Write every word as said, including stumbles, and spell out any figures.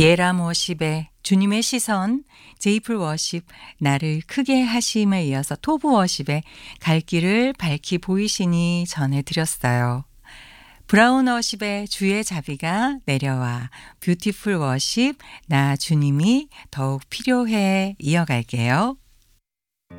예람 워십의 주님의 시선, 제이풀 워십, 나를 크게 하심에 이어서 토브 워십의 갈 길을 밝히 보이시니 전해드렸어요. 브라운 워십의 주의 자비가 내려와, 뷰티풀 워십, 나 주님이 더욱 필요해 이어갈게요.